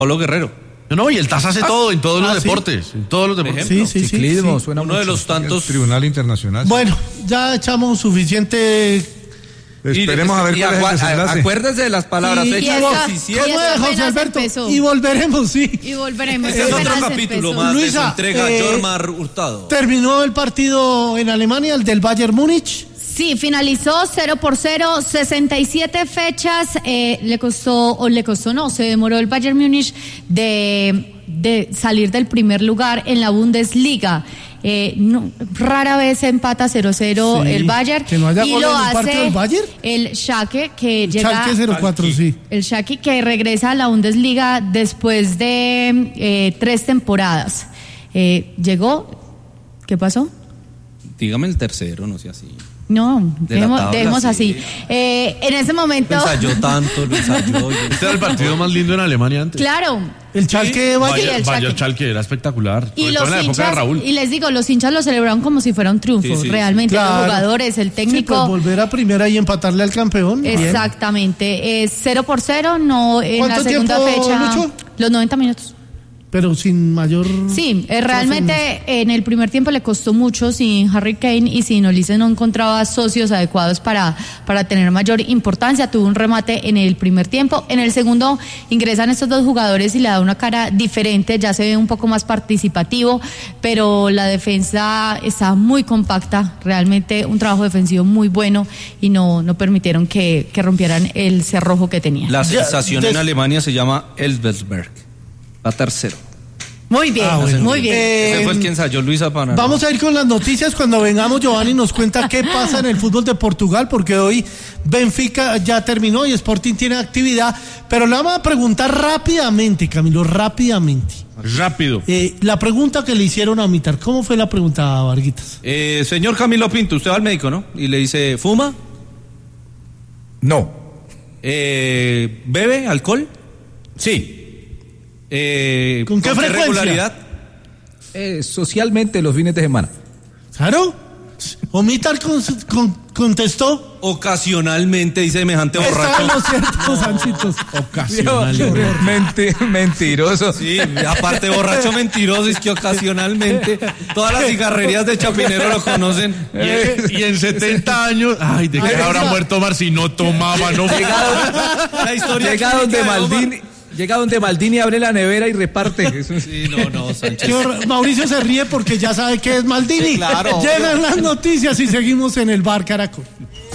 Pablo Guerrero. No, y el TAS hace todo, en todos los deportes. En todos los deportes. Sí. Ciclismo, suena Uno mucho. de los tantos. El Tribunal Internacional. Bueno, ya echamos suficiente. Esperemos a ver cuál es el desenlace. Acuérdese de las palabras. Y Fechas esa- 17. ¿Cómo es, José Alberto? empezó. Y volveremos, sí. Y volveremos. Este es otro apenas capítulo empezó. más de Luisa, su entrega Jormar Hurtado. Terminó el partido en Alemania, el del Bayern Múnich. Sí, finalizó 0-0, 67 fechas, se demoró el Bayern Múnich de salir del primer lugar en la Bundesliga. Rara vez empata 0-0 Sí, el Bayern. que no haya y gol lo en el partido hace del Bayern. el Schalke, que llega. Schalke 04, sí. El Schalke que regresa a la Bundesliga después de 3 temporadas. Llegó. ¿Qué pasó? Dígame el tercero, no sea así. No, De la tabla, dejemos sí. así. En ese momento. Lo ensayó tanto, lo ensayó. Este era el partido más lindo en Alemania antes. Claro. El Schalke Bayern. el Schalke. Bayern Schalke era espectacular. Y Sobre todo los en la época de hinchas, Raúl. y les digo, los hinchas lo celebraron como si fuera un triunfo, Sí, realmente, claro. los jugadores, el Sí, técnico. pues volver a primera y empatarle al campeón. Bien. Exactamente, 0-0, no en la ¿Cuánto segunda tiempo, fecha. Lucho? Los 90 minutos. Pero sin mayor. Sí, realmente en el primer tiempo le costó mucho sin Harry Kane y sin Olise no encontraba socios adecuados para tener mayor importancia. Tuvo un remate en el primer tiempo. En el segundo ingresan estos dos jugadores y le da una cara diferente, ya se ve un poco más participativo, pero la defensa está muy compacta, realmente un trabajo defensivo muy bueno y no permitieron que rompieran el cerrojo que tenía. La sensación Ya, en Alemania se llama Elversberg. Va tercero. Muy bien, bueno. muy bien. Ese fue el que ensayó Luisa Panaro. Vamos a ir con las noticias. Cuando vengamos, Giovanni nos cuenta qué pasa en el fútbol de Portugal, porque hoy Benfica ya terminó y Sporting tiene actividad. Pero le vamos a preguntar rápidamente, Camilo, rápidamente. Rápido. La pregunta que le hicieron a Mitar, ¿cómo fue la pregunta, Varguitas? Señor Camilo Pinto, usted va al médico, ¿no? Y le dice, ¿fuma? No. ¿Bebe alcohol? Sí. ¿Con qué frecuencia? regularidad? Socialmente los fines de semana. ¿Claro? ¿O Mitar contestó? Ocasionalmente, dice semejante borracho. Está en lo cierto, Sanchitos. Ocasionalmente. Mentiroso. Sí, aparte borracho mentiroso, es que ocasionalmente todas las cigarrerías de Chapinero lo conocen. Y en 70 años, ay, ¿de qué habrá muerto Omar si no tomaba? No La historia Llega donde clínica de Omar. Maldini. Llega donde Maldini abre la nevera y reparte. Sí, no, Sánchez. Mauricio se ríe porque ya sabe que es Maldini. Sí, claro, Llegan las noticias y seguimos en el Bar Caracol.